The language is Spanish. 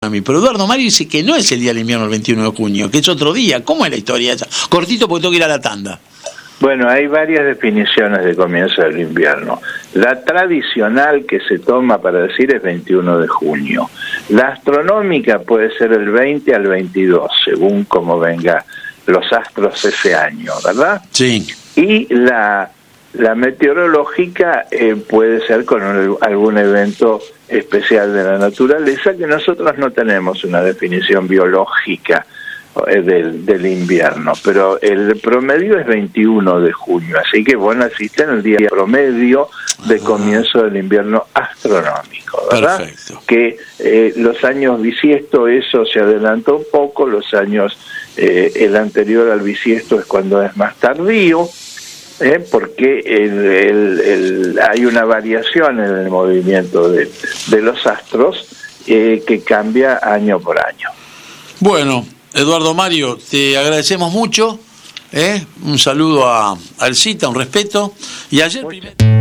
Pero Eduardo Mario dice que no es el día del invierno el 21 de junio, que es otro día. ¿Cómo es la historia esa? Cortito porque tengo que ir a la tanda. Bueno, hay varias definiciones de comienzo del invierno. La tradicional que se toma para decir es 21 de junio. La astronómica puede ser el 20 al 22, según cómo venga los astros ese año, ¿verdad? Sí. Y la meteorológica puede ser con algún evento especial de la naturaleza, que nosotros no tenemos una definición biológica del invierno, pero el promedio es 21 de junio, así que vos naciste en el día promedio de comienzo del invierno astronómico, ¿verdad? Perfecto. Que los años bisiesto eso se adelantó un poco, los años el anterior al bisiesto es cuando es más tardío, porque hay una variación en el movimiento de los astros que cambia año por año. Bueno, Eduardo Mario, te agradecemos mucho, un saludo a Alcita, un respeto. Y ayer primero...